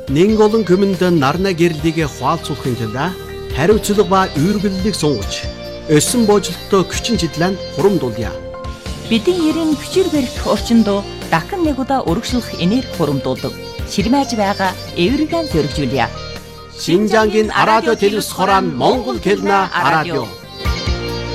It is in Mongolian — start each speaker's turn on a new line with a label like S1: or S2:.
S1: Нэг олон хүмүнд нарна гэрлийг хуалцуулахын тулд хариуцлага ба үүргэллийг сунгаж өссөн боожлолттой хүчин чиглэлд хурамдуулъя.
S2: Бидний ерийн хүчээр барих орчинд дахин нэг удаа өргөжлөх энерги хурамдуулдаг. Ширмэж байгаа эвэргэн зөргижүүлье.
S1: Шинжангийн радио телевиз хорон Монгол хэлнэ радио.